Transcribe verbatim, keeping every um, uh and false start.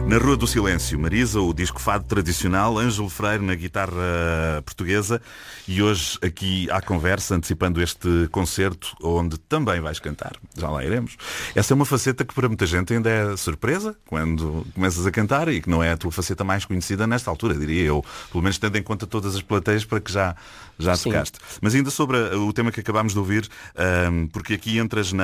Na Rua do Silêncio, Marisa, o disco fado tradicional, Ângelo Freire na guitarra portuguesa e hoje aqui à conversa, antecipando este concerto onde também vais cantar. Já lá iremos. Essa é uma faceta que para muita gente ainda é surpresa quando começas a cantar e que não é a tua faceta mais conhecida nesta altura, diria eu. Pelo menos tendo em conta todas as plateias para que já, já tocaste. Mas ainda sobre o tema que acabámos de ouvir, um, porque aqui entras na